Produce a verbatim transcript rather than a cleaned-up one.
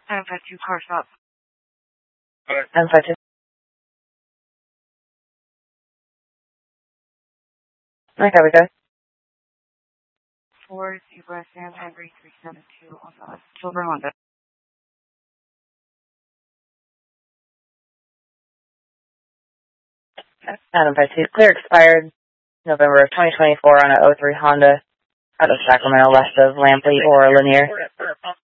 Adam five two, car stop. Adam five two. Okay, we go. Four Zebra Sam Henry three seven two on the Silver Honda. Adam five two. Clear expired November of twenty twenty-four on an oh three Honda out of Sacramento, west of Lampley or Lanier.